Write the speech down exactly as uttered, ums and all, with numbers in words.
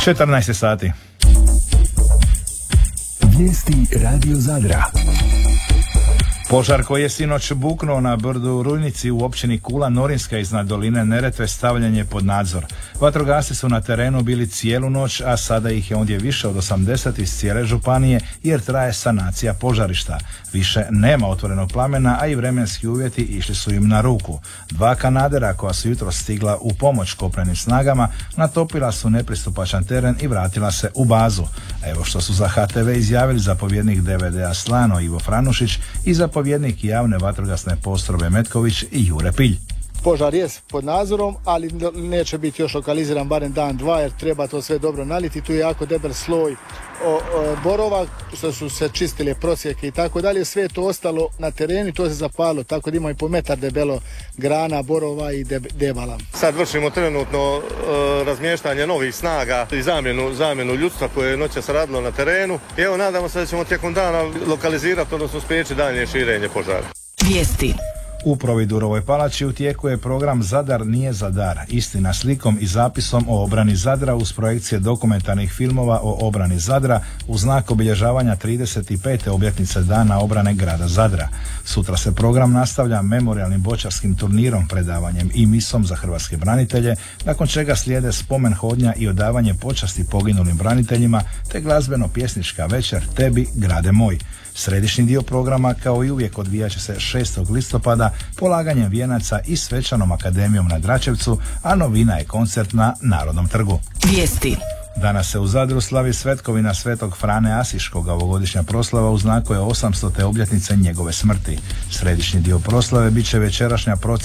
četrnaest sati. Vijesti Radio Zadra. Požar koji je sinoć buknuo na brdu Rujnici u općini Kula Norinska iznad doline Neretve stavljen je pod nadzor. Vatrogasci su na terenu bili cijelu noć, a sada ih je ondje više od osamdeset iz cijele županije jer traje sanacija požarišta. Više nema otvorenog plamena, a i vremenski uvjeti išli su im na ruku. Dva kanadera koja su jutros stigla u pomoć kopnenim snagama natopila su nepristupačan teren i vratila se u bazu. A evo što su za H T V izjavili zapovjednik D V D-a Slano Ivo Franušić i zapovjednik javne vatrogasne postrojbe Metković i Jure Pilj. Požar je pod nadzorom, ali neće biti još lokaliziran barem dan, dva, jer treba to sve dobro naliti. Tu je jako debel sloj o, o, borova, što su se čistile prosjeke i tako dalje. Sve je to ostalo na terenu, to se zapalo, tako da ima i po metar debelo grana, borova i deb, debala. Sad vršimo trenutno e, razmještanje novih snaga i zamjenu, zamjenu ljudstva koje je noćas radilo na terenu. I evo, nadamo se da ćemo tijekom dana lokalizirati, odnosno spriječiti daljnje širenje požara. Vijesti. U Providurovoj palači u tijeku je program Zadar nije za dar. Istina slikom i zapisom o obrani Zadra uz projekcije dokumentarnih filmova o obrani Zadra u znak obilježavanja trideset pete obljetnice dana obrane grada Zadra. Sutra se program nastavlja memorijalnim boćarskim turnirom, predavanjem i misom za hrvatske branitelje, nakon čega slijede spomen hodnja i odavanje počasti poginulim braniteljima, te glazbeno-pjesnička večer Tebi grade moj. Središnji dio programa, kao i uvijek, odvijat će se šestog listopada polaganjem vijenaca i svečanom akademijom na Dračevcu, a novina je koncert na Narodnom trgu. Vijesti. Danas se u Zadru slavi svetkovina svetog Frane Asiškog, ovogodišnja proslava u znaku je osamstote obljetnice njegove smrti. Središnji dio proslave bit će večerašnja procesija